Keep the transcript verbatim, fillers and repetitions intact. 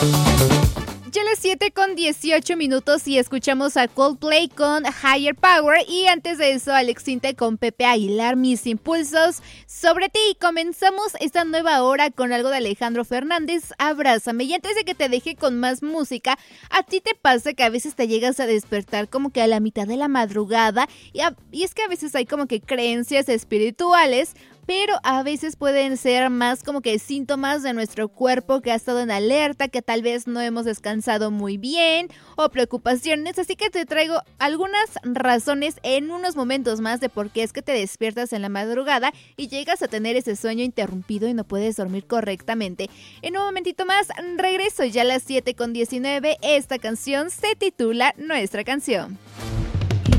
Ya las siete con dieciocho minutos y escuchamos a Coldplay con Higher Power, y antes de eso Alex Intec con Pepe Aguilar, Mis Impulsos sobre ti. Comenzamos esta nueva hora con algo de Alejandro Fernández, Abrázame. Y antes de que te deje con más música, ¿a ti te pasa que a veces te llegas a despertar como que a la mitad de la madrugada? Y, a, y es que a veces hay como que creencias espirituales, pero a veces pueden ser más como que síntomas de nuestro cuerpo que ha estado en alerta, que tal vez no hemos descansado muy bien, o preocupaciones. Así que te traigo algunas razones en unos momentos más de por qué es que te despiertas en la madrugada y llegas a tener ese sueño interrumpido y no puedes dormir correctamente. En un momentito más regreso, ya a las siete con diecinueve. Esta canción se titula Nuestra Canción.